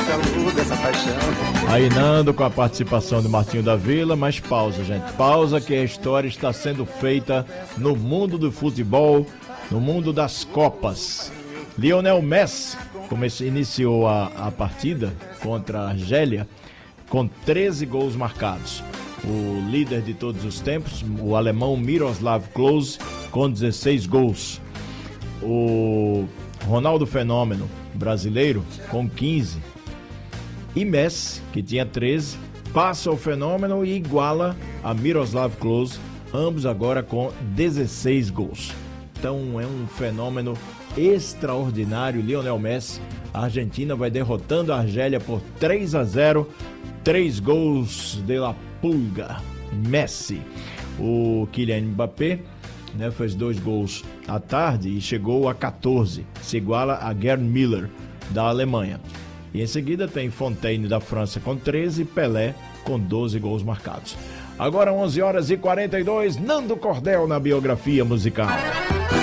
dessa paixão. Aí Nando com a participação de Martinho da Vila, mas pausa, gente. Pausa que a história está sendo feita no mundo do futebol, no mundo das Copas. Lionel Messi iniciou a partida contra a Argélia com 13 gols marcados. O líder de todos os tempos, o alemão Miroslav Klose, com 16 gols. O Ronaldo Fenômeno, brasileiro, com 15. E Messi, que tinha 13, passa o Fenômeno e iguala a Miroslav Klose, ambos agora com 16 gols. Então é um fenômeno extraordinário, Lionel Messi. A Argentina vai derrotando a Argélia por 3-0, 3 gols de La Pulga, Messi. O Kylian Mbappé, fez 2 gols à tarde e chegou a 14, se iguala a Gerd Müller, da Alemanha. E em seguida tem Fontaine da França com 13 e Pelé com 12 gols marcados. Agora 11h42, Nando Cordel na biografia musical.